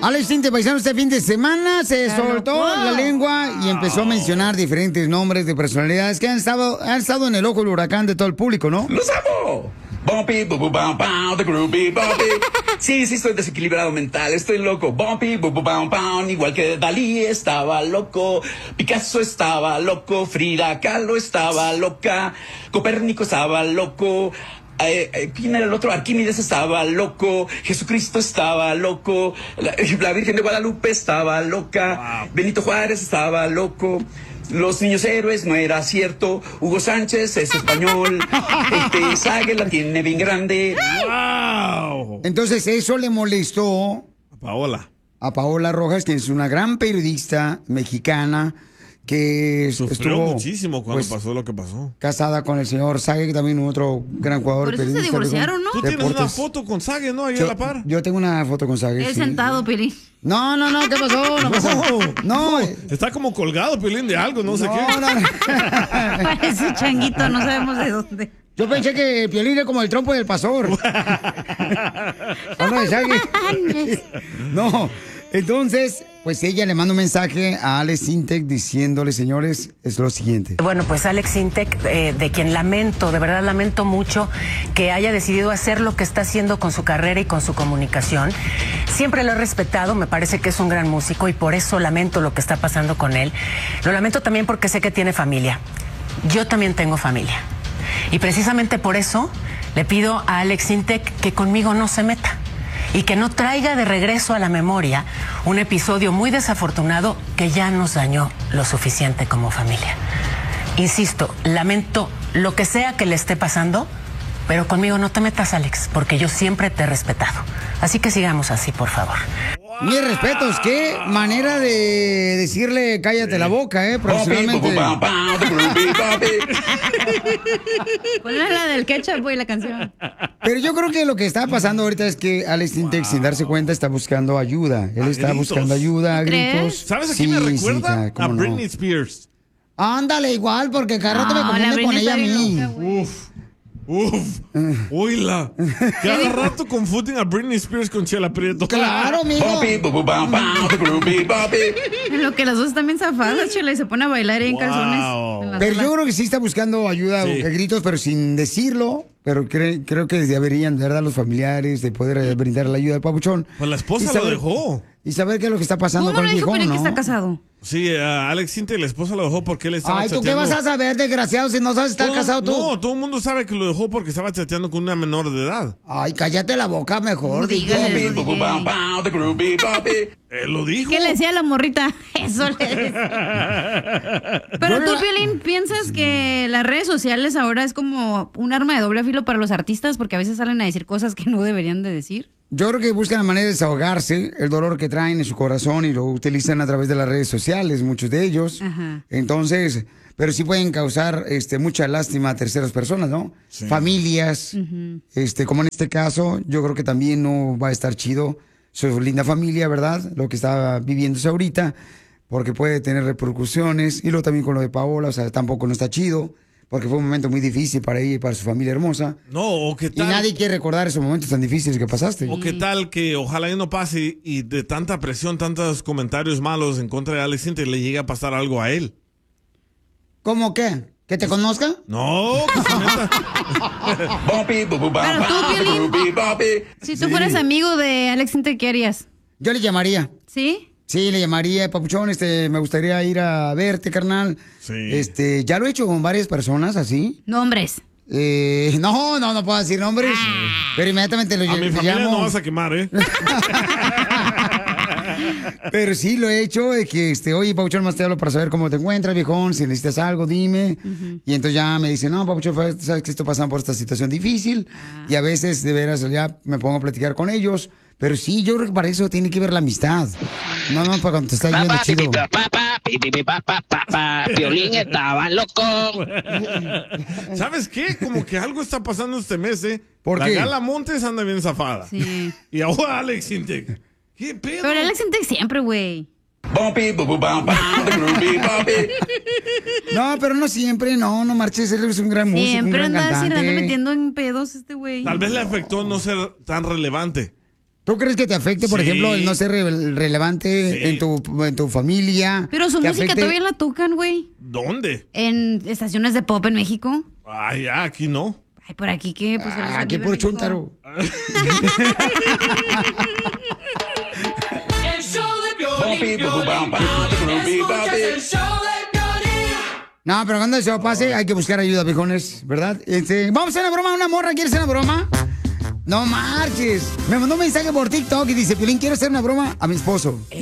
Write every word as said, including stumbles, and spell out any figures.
Alex Intec, paisano, este fin de semana se soltó la lengua y empezó a mencionar diferentes nombres de personalidades que han estado, han estado en el ojo del huracán de todo el público, ¿no? ¡Los amo! Bumpy, bu, bu, bam, bam, the groovy, bumpy. Sí, sí, estoy desequilibrado mental, estoy loco. Bumpy, bu, bu, bam, bam, igual que Dalí estaba loco, Picasso estaba loco, Frida Kahlo estaba loca, Copérnico estaba loco. Eh, eh, ¿Quién era el otro? Arquímedes estaba loco, Jesucristo estaba loco, la, la Virgen de Guadalupe estaba loca, wow. Benito Juárez estaba loco. Los niños héroes no era cierto. Hugo Sánchez es español. Este Sague la tiene bien grande. Wow. Entonces eso le molestó a Paola. A Paola Rojas, que es una gran periodista mexicana que sufrió estuvo muchísimo cuando pues, pasó lo que pasó. Casada con el señor Sague, que también otro gran jugador. Por eso periodista, se divorciaron, ¿no? Tú tienes una foto con Sague, ¿no? Ahí yo, a la par. Yo tengo una foto con Sague. Él sí. sentado, Pelín. No, no, no, ¿qué pasó? No, pasó. no, no está como colgado, Pelín, de algo, no, no sé qué. No, no. Parece changuito, no sabemos de dónde. Yo pensé que Piolín era como el trompo del pastor. no, no, entonces, pues ella le manda un mensaje a Alex Intec diciéndole, señores, es lo siguiente. Bueno, pues Alex Intec, eh, de quien lamento, de verdad lamento mucho que haya decidido hacer lo que está haciendo con su carrera y con su comunicación. Siempre lo he respetado, me parece que es un gran músico y por eso lamento lo que está pasando con él. Lo lamento también porque sé que tiene familia. Yo también tengo familia. Y precisamente por eso le pido a Alex Intec que conmigo no se meta y que no traiga de regreso a la memoria un episodio muy desafortunado que ya nos dañó lo suficiente como familia. Insisto, lamento lo que sea que le esté pasando, pero conmigo no te metas, Alex, porque yo siempre te he respetado. Así que sigamos así, por favor. Mis respetos, qué manera de decirle cállate la boca, eh, profesionalmente. ¿Cuál es la del ketchup, güey, la canción? Pero yo creo que lo que está pasando ahorita es que Alex Intec, wow. sin darse cuenta, está buscando ayuda. Él está gritos. buscando ayuda, a gritos. ¿Sabes a quién sí, me recuerda? Sí, a Britney no. Spears. Ándale, igual, porque cada rato no, me confunde con ella a mí. Uf. Uf, oíla. Cada rato confunden a Britney Spears con Chela Prieto. Claro, amigo. Lo que las dos están bien zafadas, Chela, y se pone a bailar ahí en wow. calzones. En pero yo creo que sí está buscando ayuda, sí. gritos, pero sin decirlo. Pero cre creo que deberían, de verdad, los familiares de poder brindar la ayuda al papuchón. Pues la esposa saber, lo dejó. Y saber qué es lo que está pasando ¿Cómo con el viejón, ¿no? que está casado? Sí, uh, Alex Intec, la esposa lo dejó porque él estaba Ay, ¿tú chateando. qué vas a saber, desgraciado, si no sabes estar todo, casado tú? No, todo el mundo sabe que lo dejó porque estaba chateando con una menor de edad. Ay, cállate la boca mejor, dígale. Él lo dijo. ¿Qué le decía a la morrita? Eso le decía. Pero tú, Piolín, ¿piensas que las redes sociales ahora es como un arma de doble filo para los artistas? Porque a veces salen a decir cosas que no deberían de decir. Yo creo que buscan la manera de desahogarse el dolor que traen en su corazón y lo utilizan a través de las redes sociales, muchos de ellos. Ajá. Entonces, pero sí pueden causar este, mucha lástima a terceras personas, ¿no? Sí. Familias, uh-huh. este, como en este caso, yo creo que también no va a estar chido su linda familia, ¿verdad? Lo que está viviéndose ahorita, porque puede tener repercusiones. Y luego también con lo de Paola, o sea, tampoco no está chido. Porque fue un momento muy difícil para ella y para su familia hermosa. No, o qué tal. Y nadie quiere recordar esos momentos tan difíciles que pasaste. O qué tal que ojalá ya no pase y de tanta presión, tantos comentarios malos en contra de Alex Intec le llegue a pasar algo a él. ¿Cómo qué? ¿Que te conozca? No, que se meta. Pero tú, Piolín, si tú sí. fueras amigo de Alex Intec, ¿qué harías? Yo le llamaría. ¿Sí? Sí, le llamaría, papuchón, este, me gustaría ir a verte, carnal. Sí. Este, ya lo he hecho con varias personas así. ¿Nombres? Eh, no, no, no puedo decir nombres. Ah. Pero inmediatamente lo llamo. A mi familia llamo. no vas a quemar, ¿eh? Pero sí lo he hecho, de que, este, oye, papuchón, más te hablo para saber cómo te encuentras, viejón, si necesitas algo, dime. Uh-huh. Y entonces ya me dice, no, papuchón, sabes que estoy pasando por esta situación difícil. Ah. Y a veces, de veras, ya me pongo a platicar con ellos. Pero sí, yo creo que para eso tiene que ver la amistad. No, no, para cuando te está yendo chido. Piolín estaba loco. ¿Sabes qué? Como que algo está pasando este mes, ¿eh? ¿Por la qué? Gala Montes anda bien zafada. Sí. Y ahora Alex Intec. ¿Qué pedo? Pero Alex Intec siempre, güey. No, pero no siempre, no, no marches, él es un gran músico, siempre un gran anda cantante. Siempre anda metiendo en pedos este güey. Tal vez le afectó no ser tan relevante. ¿Tú crees que te afecte, por Sí. ejemplo, el no ser re- relevante Sí. en, tu, en tu familia? Pero su ¿Te música afecte? todavía la tocan, güey. ¿Dónde? En estaciones de pop en México. Ay, ya, aquí no. Ay, por aquí qué, pues Ah, aquí qué por chúntaro. Bumpy, bu- bu- bam, bam, the groovy bumpy. No, pero cuando eso pase, hay que buscar ayuda, viejones, ¿verdad? Este, vamos a hacer una broma, una morra, ¿quieres hacer una broma? No marches. Me mandó un mensaje por TikTok y dice, Piolín, quiero hacer una broma a mi esposo.